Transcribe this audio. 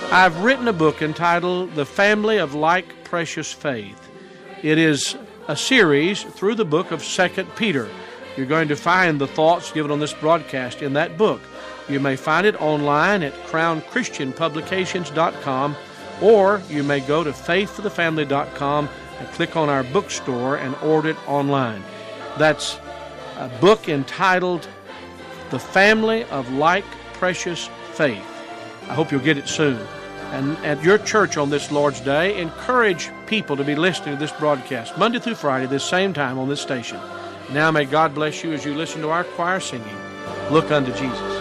I've written a book entitled The Family of Like Precious Faith. It is a series through the book of 2 Peter. You're going to find the thoughts given on this broadcast in that book. You may find it online at crownchristianpublications.com, or you may go to faithforthefamily.com and click on our bookstore and order it online. That's a book entitled The Family of Like Precious Faith. I hope you'll get it soon. And at your church on this Lord's Day, encourage people to be listening to this broadcast Monday through Friday, this same time on this station. Now may God bless you as you listen to our choir singing, Look Unto Jesus.